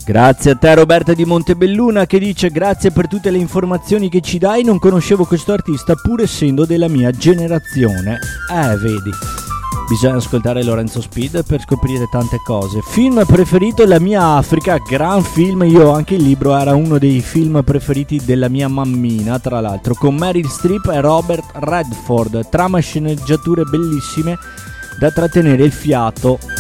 Grazie a te Roberta di Montebelluna che dice: grazie per tutte le informazioni che ci dai, non conoscevo questo artista pur essendo della mia generazione. Vedi, bisogna ascoltare Lorenzo Speed per scoprire tante cose. Film preferito: La mia Africa, gran film, io ho anche il libro, era uno dei film preferiti della mia mammina, tra l'altro, con Meryl Streep e Robert Redford, trama e sceneggiature bellissime da trattenere il fiato